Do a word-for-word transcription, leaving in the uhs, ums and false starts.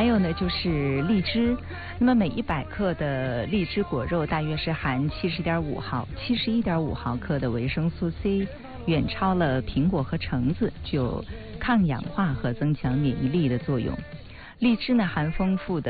还有呢就是荔枝，那么每一百克的荔枝果肉大约是含七十点五毫、七十一点五毫克的维生素 C， 远超了苹果和橙子，具有抗氧化和增强免疫力的作用。荔枝呢含丰富的